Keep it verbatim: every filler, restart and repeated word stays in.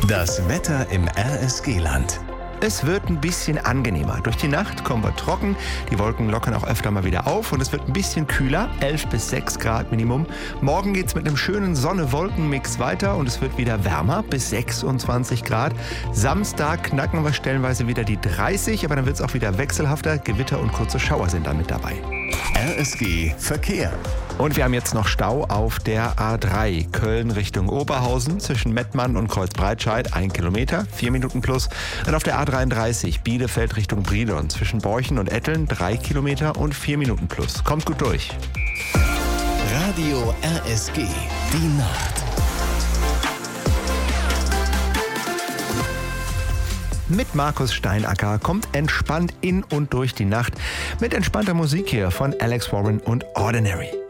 Das Wetter im R S G-Land. Es wird ein bisschen angenehmer. Durch die Nacht kommen wir trocken, die Wolken lockern auch öfter mal wieder auf und es wird ein bisschen kühler, elf bis sechs Grad Minimum. Morgen geht's mit einem schönen Sonne-Wolken-Mix weiter und es wird wieder wärmer, bis sechsundzwanzig Grad. Samstag knacken wir stellenweise wieder die dreißig, aber dann wird's auch wieder wechselhafter. Gewitter und kurze Schauer sind dann mit dabei. R S G Verkehr. Und wir haben jetzt noch Stau auf der A drei, Köln Richtung Oberhausen, zwischen Mettmann und Kreuzbreitscheid, ein Kilometer, vier Minuten plus. Dann auf der A dreiunddreißig, Bielefeld Richtung Brilon, zwischen Borchen und Etteln, drei Kilometer und vier Minuten plus. Kommt gut durch. Radio R S G, die Nacht. Mit Markus Steinacker kommt entspannt in und durch die Nacht mit entspannter Musik hier von Alex Warren und Ordinary.